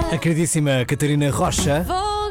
A queridíssima Catarina Rocha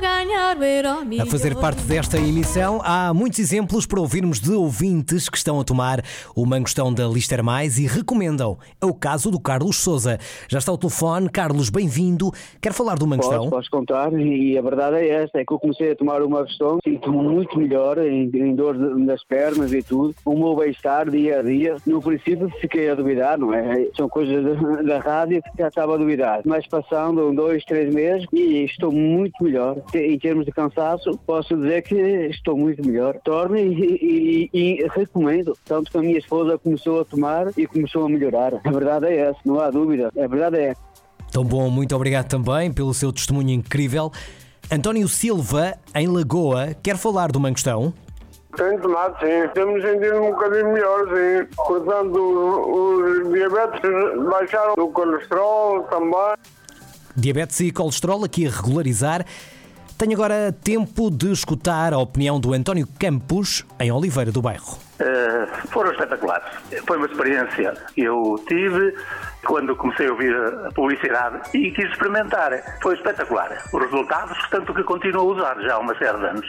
a fazer parte desta emissão. Há muitos exemplos para ouvirmos de ouvintes que estão a tomar o Mangostão da Lister Mais e recomendam. É o caso do Carlos Sousa. Já está ao telefone. Carlos, bem-vindo. Quer falar do Mangostão? Posso contar, e a verdade é esta, é que eu comecei a tomar o Mangostão, sinto-me muito melhor em dor nas pernas e tudo, o meu bem-estar dia a dia. No princípio fiquei a duvidar, não é? São coisas da rádio que já estava a duvidar, mas passando 2, 3 meses e estou muito melhor. Em termos de cansaço, posso dizer que estou muito melhor. Torno e recomendo, tanto que a minha esposa começou a tomar e começou a melhorar. A verdade é essa, não há dúvida, a verdade é. Tão bom, muito obrigado também pelo seu testemunho incrível. António Silva, em Lagoa, quer falar do Mangostão? Tenho tomado, sim. Temos sentido um bocadinho melhor, sim. Portanto, os diabetes baixaram, o colesterol também. Diabetes e colesterol aqui a regularizar. Tenho agora tempo de escutar a opinião do António Campos, em Oliveira do Bairro. Foram espetaculares. Foi uma experiência que eu tive quando comecei a ouvir a publicidade e quis experimentar. Foi espetacular. Os resultados, tanto que continuo a usar já há uma série de anos.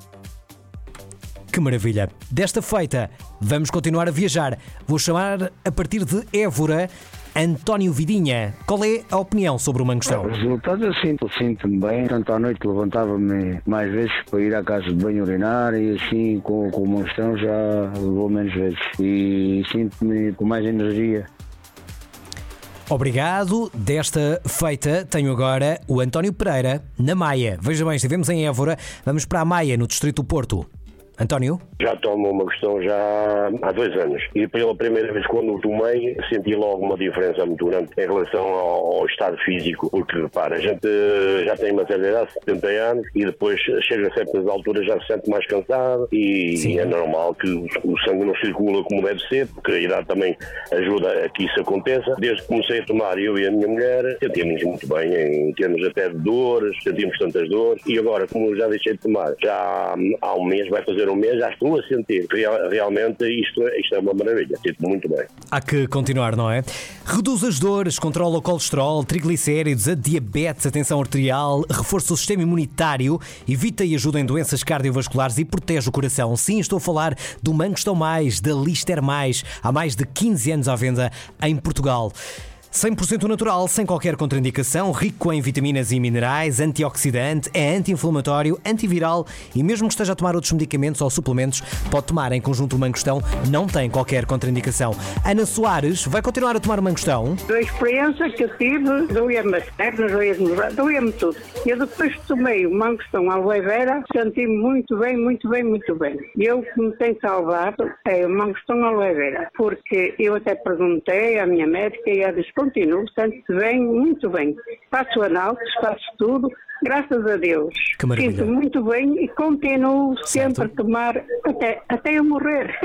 Que maravilha! Desta feita, vamos continuar a viajar. Vou chamar a partir de Évora António Vidinha. Qual é a opinião sobre o Mangostão? Os resultados eu sinto-me bem. Tanto à noite levantava-me mais vezes para ir à casa de banho urinar e assim com o Mangostão já vou menos vezes. E sinto-me com mais energia. Obrigado. Desta feita, tenho agora o António Pereira, na Maia. Veja bem, estivemos em Évora, vamos para a Maia, no distrito do Porto. António? Já tomo uma questão já há 2 anos e pela primeira vez quando o tomei senti logo uma diferença muito grande em relação ao estado físico, porque repara, a gente já tem uma certa idade, 70 anos e depois chega a certas alturas já se sente mais cansado e é normal que o sangue não circula como deve ser, porque a idade também ajuda a que isso aconteça. Desde que comecei a tomar, eu e a minha mulher sentimos muito bem em termos até de dores, sentimos tantas dores e agora como já deixei de tomar, já há um mês, vai fazer um mês, já estou a sentir que realmente isto é uma maravilha, sinto muito bem. Há que continuar, não é? Reduz as dores, controla o colesterol, triglicéridos, a diabetes, a tensão arterial, reforça o sistema imunitário, evita e ajuda em doenças cardiovasculares e protege o coração. Sim, estou a falar do Mangostão Mais, da Lister Mais, há mais de 15 anos à venda em Portugal. 100% natural, sem qualquer contraindicação, rico em vitaminas e minerais, antioxidante, é anti-inflamatório, antiviral e mesmo que esteja a tomar outros medicamentos ou suplementos, pode tomar em conjunto o Mangostão, não tem qualquer contraindicação. Ana Soares vai continuar a tomar o Mangostão? A experiência que eu tive, doía-me as pernas, doía-me tudo. Eu depois tomei o Mangostão Aloe Vera, senti-me muito bem, muito bem, muito bem. E eu que me tenho salvado é o Mangostão Aloe Vera, porque eu até perguntei à minha médica e ela disse: continuo, sente-se bem, muito bem. Faço análises, faço tudo, graças a Deus. Que maravilha. Sinto muito bem e continuo sempre a tomar até eu morrer.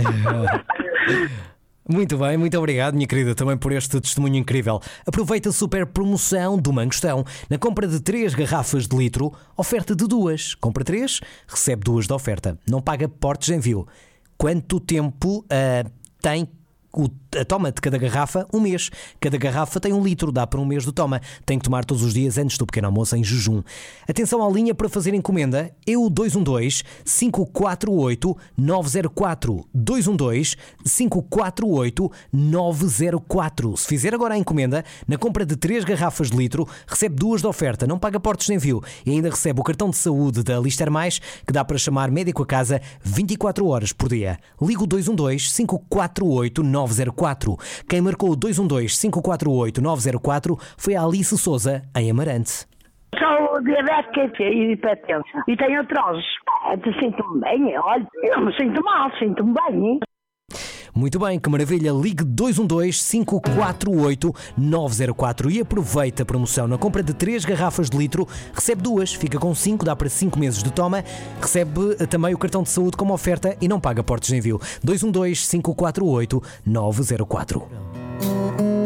Muito bem, muito obrigado, minha querida, também por este testemunho incrível. Aproveita a super promoção do Mangostão. Na compra de 3 garrafas de litro, oferta de 2. Compra 3, recebe 2 de oferta. Não paga portos de envio. Quanto tempo tem a toma de cada garrafa? 1 mês. Cada garrafa tem 1 litro, dá para 1 mês de toma. Tem que tomar todos os dias antes do pequeno almoço em jejum. Atenção à linha para fazer encomenda. EU 212-548-904. 212-548-904. Se fizer agora a encomenda, na compra de 3 garrafas de litro, recebe 2 de oferta, não paga portos de envio e ainda recebe o cartão de saúde da Lister Mais, que dá para chamar médico a casa 24 horas por dia. Liga o 212-548-904. Quem marcou o 212-548-904 foi a Alice Souza, em Amarante. Sou diabética e hipertensa. E tenho artrose. Sinto-me bem, olha, eu não me sinto mal, sinto-me bem. Muito bem, que maravilha. Ligue 212-548-904 e aproveita a promoção. Na compra de 3 garrafas de litro, recebe 2, fica com 5, dá para 5 meses de toma. Recebe também o cartão de saúde como oferta e não paga portos de envio. 212-548-904.